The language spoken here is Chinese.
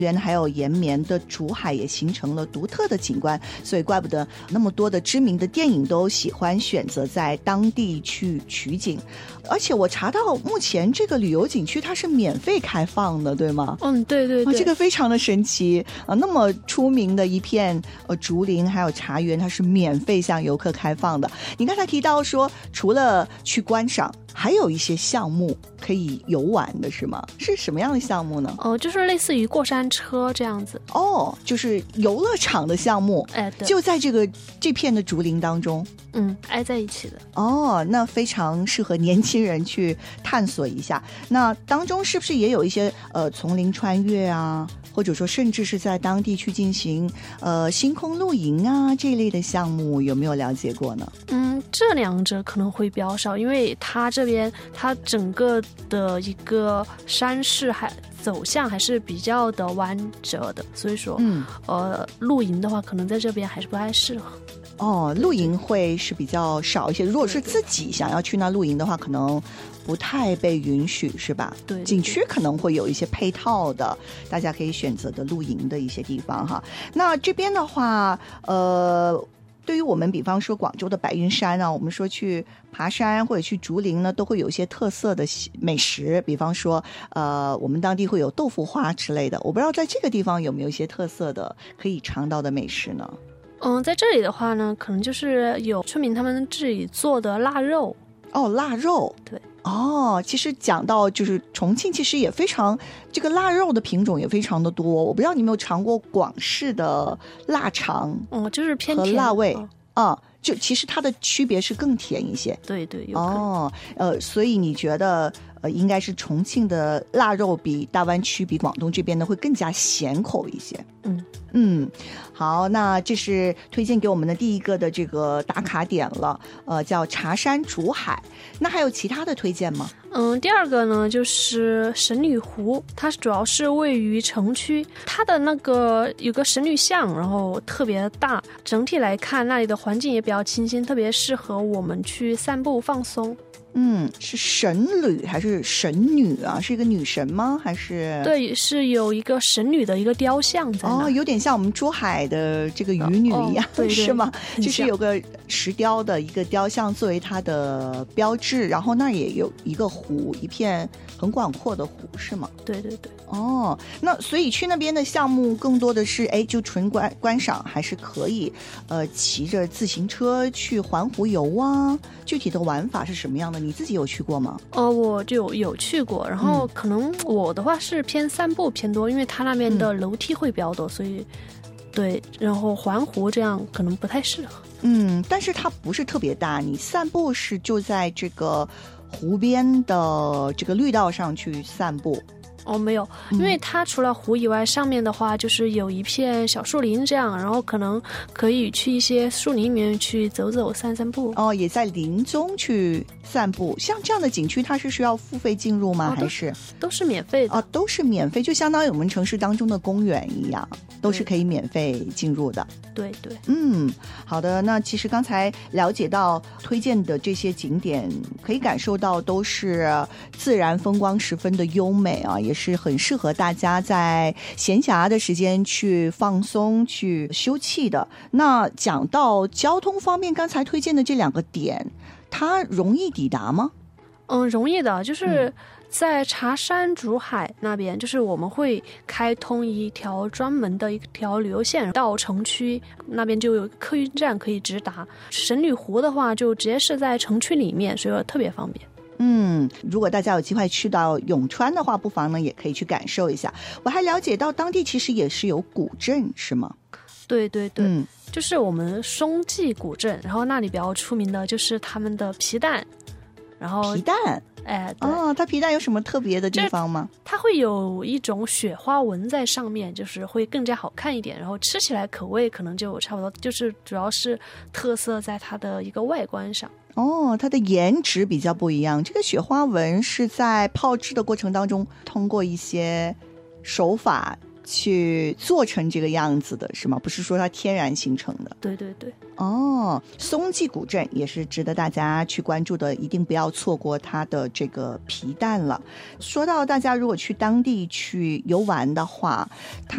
园还有延绵的竹海也形成了独特的景观，所以怪不得那么多的知名的电影都喜欢选择在当地去取景。而且我查到目前这个旅游景区它是免费开放的，对吗？ 对对对， 这个非常的神奇啊！那么出名的一片竹林还有茶园，它是免费向游客开放的。你刚才提到说，除了去观赏，还有一些项目可以游玩的是吗？是什么样的项目呢？ 就是类似于过山车这样子。 就是游乐场的项目， 对， 就在这片的竹林当中， 挨在一起的。 那非常适合年轻人去探索一下。那当中是不是也有一些丛林穿越啊，或者说甚至是在当地去进行星空露营啊这一类的项目，有没有了解过呢？ 这两者可能会比较少，因为它这边它整个的一个山势走向还是比较的弯折的，所以说露营的话可能在这边还是不太适合。 露营会是比较少一些，如果是自己想要去那露营的话，可能不太被允许，是吧？ 对， 景区可能会有一些配套的大家可以选择的露营的一些地方哈。那这边的话对于我们比方说广州的白云山啊，我们说去爬山或者去竹林呢，都会有一些特色的美食，比方说我们当地会有豆腐花之类的。我不知道在这个地方有没有一些特色的可以尝到的美食呢？ 在这里的话呢，可能就是有村民他们自己做的腊肉。 腊肉， 对。 其实讲到就是重庆其实也非常，这个腊肉的品种也非常的多。我不知道你有没有尝过广式的腊肠， 就是偏甜和辣味就其实它的区别是更甜一些。 对对，有可能所以你觉得应该是重庆的腊肉比大湾区比广东这边呢会更加咸口一些。好，那这是推荐给我们的第一个的这个打卡点了，叫茶山竹海。那还有其他的推荐吗？ 第二个呢就是神女湖，它主要是位于城区，它的那个有个神女像，然后特别大，整体来看那里的环境也比较清新，特别适合我们去散步放松。 是神女还是神女啊？是一个女神吗？还是？ 对，是有一个神女的一个雕像在那。 有点像我们珠海的这个渔女一样， 对对， 是吗？就是有个石雕的一个雕像作为它的标志，然后那也有一个湖，一片很广阔的湖，是吗？ 对对对。 那所以去那边的项目更多的是就纯观赏，还是可以骑着自行车去环湖游啊？具体的玩法是什么样的？你自己有去过吗？ 我就有去过，然后可能我的话是偏散步偏多，因为它那边的楼梯会比较多，所以对，然后环湖这样可能不太适合。 但是它不是特别大，你散步是就在这个湖边的这个绿道上去散步。 没有，因为它除了湖以外，上面的话就是有一片小树林这样，然后可能可以去一些树林里面去走走散散步。 也在林中去散步。像这样的景区它是需要付费进入吗？还是都是免费的？ 都是免费，就相当于我们城市当中的公园一样，都是可以免费进入的。 对对。 好的。那其实刚才了解到推荐的这些景点，可以感受到都是自然风光十分的优美啊，也是很适合大家在闲暇的时间去放松去休憩的。那讲到交通方面，刚才推荐的这两个点它容易抵达吗？ 容易的，就是在茶山竹海那边，就是我们会开通一条专门的一条旅游线到城区那边，就有客运站可以直达。神女湖的话就直接是在城区里面，所以特别方便。 如果大家有机会去到永川的话，不妨呢也可以去感受一下。我还了解到当地其实也是有古镇，是吗？ 对对对，就是我们松记古镇，然后那里比较出名的就是他们的皮蛋。然后皮蛋，它皮蛋有什么特别的地方吗？ 它会有一种雪花纹在上面，就是会更加好看一点，然后吃起来口味可能就差不多，就是主要是特色在它的一个外观上。 它的颜值比较不一样。这个雪花纹是在泡制的过程当中通过一些手法去做成这个样子的，是吗？不是说它天然形成的。 对对对。 松记古镇也是值得大家去关注的，一定不要错过它的这个皮蛋了。说到大家如果去当地去游玩的话，它